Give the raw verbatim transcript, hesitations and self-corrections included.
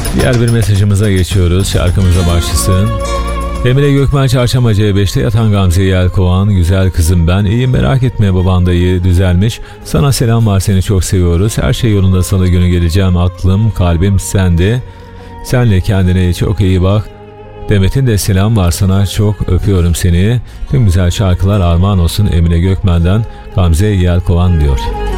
Diğer bir mesajımıza geçiyoruz. Şarkımıza başlasın. Emre Gökmen Çarşamba C beşte yatan Gamze Yelkovan. Güzel kızım ben. İyiyim, merak etme, baban da iyi, düzelmiş. Sana selam var, seni çok seviyoruz. Her şey yolunda, salı günü geleceğim. Aklım kalbim sende. Senle kendine çok iyi bak. Demet'in de selam var sana, çok öpüyorum seni. Tüm güzel şarkılar armağan olsun Emre Gökmen'den Gamze Yelkovan diyor.